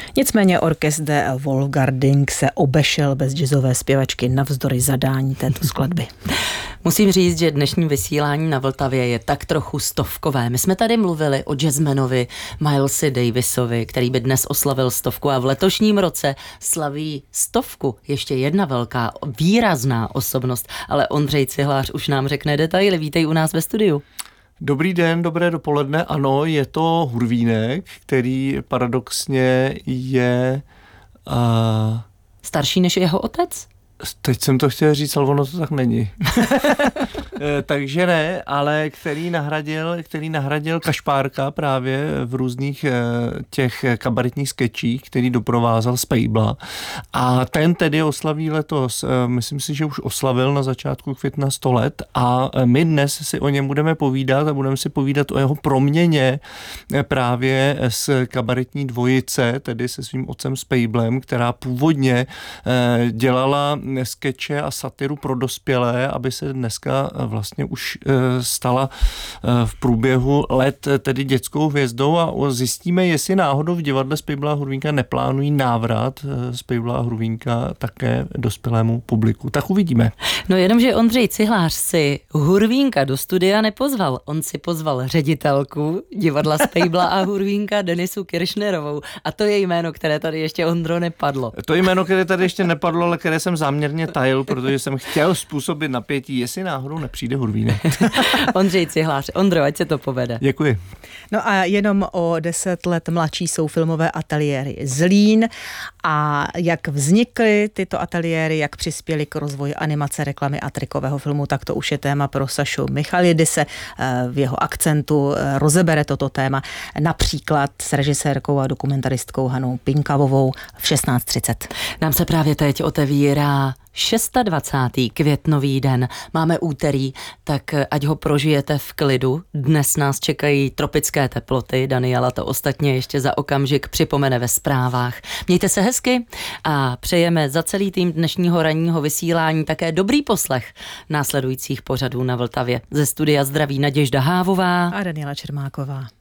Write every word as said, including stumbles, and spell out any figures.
Nicméně orchestr Wolfgarding se obešel bez jazzové zpěvačky navzdory zadání této skladby. Musím říct, že dnešní vysílání na Vltavě je tak trochu stovkové. My jsme tady mluvili o jazzmanovi Milesi Davisovi, který by dnes oslavil stovku a v letošním roce slaví stovku ještě jedna velká, výrazná osobnost, ale Ondřej Cihlář už nám řekne detaily. Vítej u nás ve studiu. Dobrý den, dobré dopoledne. Ano, je to Hurvínek, který paradoxně je... Uh... Starší než jeho otec? Teď jsem to chtěl říct, ale ono to tak není. Takže ne, ale který nahradil, který nahradil Kašpárka právě v různých těch kabaretních sketčích, který doprovázel Spejbla. A ten tedy oslaví letos, myslím si, že už oslavil na začátku května sto let a my dnes si o něm budeme povídat a budeme si povídat o jeho proměně právě z kabaretní dvojice, tedy se svým otcem Spejblem, která původně dělala skeče a satiru pro dospělé, aby se dneska vlastně už stala v průběhu let tedy dětskou hvězdou a zjistíme, jestli náhodou v divadle Spejbla a Hurvínka neplánují návrat Spejbla a Hurvínka také dospělému publiku. Tak uvidíme. No jenomže Ondřej Cihlář si Hurvínka do studia nepozval. On si pozval ředitelku divadla Spejbla a Hurvínka Denisu Kiršnerovou. A to je jméno, které tady ještě, Ondro, nepadlo. To je jméno, které tady ještě nepadlo, ale které jsem záměrně tajil, protože jsem chtěl způsobit napětí, jestli náhodou nepřijde Hurvínek. Ondřej Cihlář. Ondro, ať se to povede. Děkuji. No a jenom o deset let mladší jsou filmové ateliéry Zlín a jak vznikly tyto ateliéry, jak přispěly k rozvoji animace, reklamy a trikového filmu, tak to už je téma pro Sašu Michalidise. V jeho akcentu rozebere toto téma například s režisérkou a dokumentaristkou Hanou Pinkavovou v šestnáct třicet. Nám se právě teď otevírá dvacátý šestý květnový den. Máme úterý, tak ať ho prožijete v klidu. Dnes nás čekají tropické teploty. Daniela to ostatně ještě za okamžik připomene ve zprávách. Mějte se hezky a přejeme za celý tým dnešního ranního vysílání také dobrý poslech následujících pořadů na Vltavě. Ze studia zdraví Naděžda Hávová a Daniela Čermáková.